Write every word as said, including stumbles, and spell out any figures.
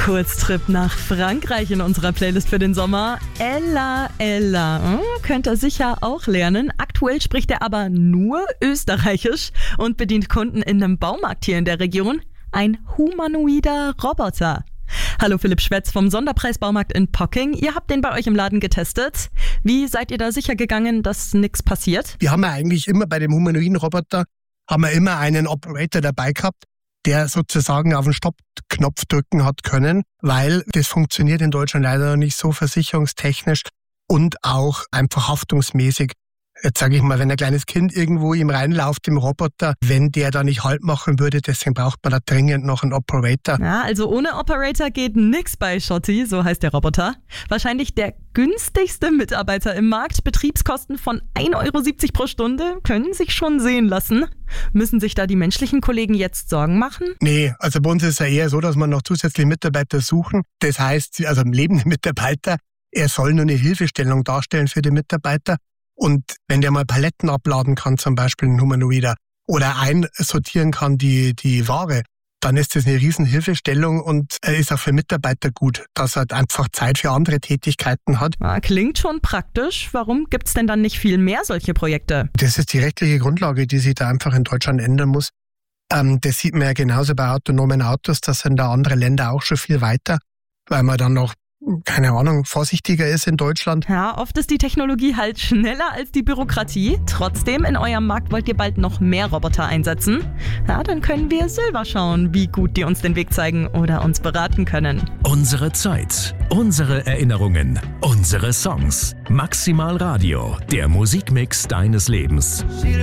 Kurztrip nach Frankreich in unserer Playlist für den Sommer. Ella, Ella. Hm, könnt ihr sicher auch lernen. Aktuell spricht er aber nur Österreichisch und bedient Kunden in einem Baumarkt hier in der Region. Ein humanoider Roboter. Hallo Philipp Schwetz vom Sonderpreis-Baumarkt in Pocking. Ihr habt den bei euch im Laden getestet. Wie seid ihr da sicher gegangen, dass nichts passiert? Wir haben ja eigentlich immer bei dem humanoiden Roboter haben wir immer einen Operator dabei gehabt, der sozusagen auf den Stoppknopf drücken hat können, weil das funktioniert in Deutschland leider noch nicht so versicherungstechnisch und auch einfach haftungsmäßig. Jetzt sage ich mal, wenn ein kleines Kind irgendwo ihm reinläuft im Roboter, wenn der da nicht Halt machen würde, deswegen braucht man da dringend noch einen Operator. Ja, also ohne Operator geht nix bei Schotti, so heißt der Roboter. Wahrscheinlich der günstigste Mitarbeiter im Markt. Betriebskosten von ein Euro siebzig pro Stunde können sich schon sehen lassen. Müssen sich da die menschlichen Kollegen jetzt Sorgen machen? Nee, also bei uns ist es ja eher so, dass wir noch zusätzliche Mitarbeiter suchen. Das heißt, also ein lebender Mitarbeiter, er soll nur eine Hilfestellung darstellen für die Mitarbeiter. Und wenn der mal Paletten abladen kann, zum Beispiel ein Humanoider, oder einsortieren kann die, die Ware, dann ist das eine riesen Hilfestellung und ist auch für Mitarbeiter gut, dass er halt einfach Zeit für andere Tätigkeiten hat. Ja, klingt schon praktisch. Warum gibt's denn dann nicht viel mehr solche Projekte? Das ist die rechtliche Grundlage, die sich da einfach in Deutschland ändern muss. Ähm, das sieht man ja genauso bei autonomen Autos, das sind da andere Länder auch schon viel weiter, weil man dann noch keine Ahnung, vorsichtiger ist in Deutschland. Ja, oft ist die Technologie halt schneller als die Bürokratie. Trotzdem, in eurem Markt wollt ihr bald noch mehr Roboter einsetzen. Ja, dann können wir selber schauen, wie gut die uns den Weg zeigen oder uns beraten können. Unsere Zeit, unsere Erinnerungen, unsere Songs. Maximal Radio, der Musikmix deines Lebens.